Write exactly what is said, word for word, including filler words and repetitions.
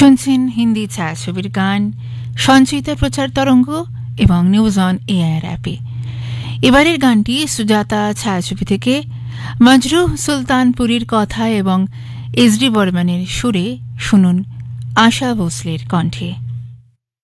শুনছেন হিন্দি ছায়াছবির গান সঞ্চিত প্রচার তরঙ্গ এবং নিউজ অন এআইআর অ্যাপে। এবারের গানটি সুজাতা ছায়াছবি থেকে মজরুহ সুলতানপুরীর কথা এবং এস ডি বর্মনের সুরে। শুনুন আশা ভোসলের কণ্ঠে।